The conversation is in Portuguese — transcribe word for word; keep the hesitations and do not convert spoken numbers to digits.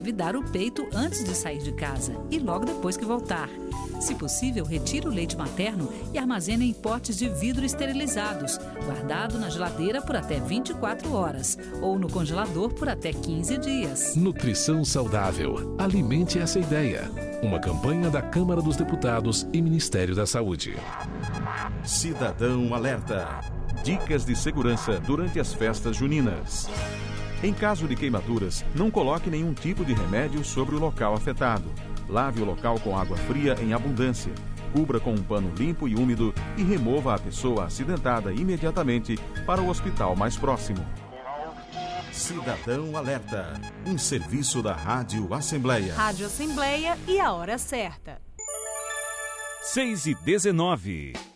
Dar o peito antes de sair de casa e logo depois que voltar. Se possível, retire o leite materno e armazene em potes de vidro esterilizados, guardado na geladeira por até vinte e quatro horas ou no congelador por até quinze dias. Nutrição saudável. Alimente essa ideia. Uma campanha da Câmara dos Deputados e Ministério da Saúde. Cidadão Alerta. Dicas de segurança durante as festas juninas. Em caso de queimaduras, não coloque nenhum tipo de remédio sobre o local afetado. Lave o local com água fria em abundância. Cubra com um pano limpo e úmido e remova a pessoa acidentada imediatamente para o hospital mais próximo. Cidadão Alerta. Um serviço da Rádio Assembleia. Rádio Assembleia e a hora certa. seis e dezenove.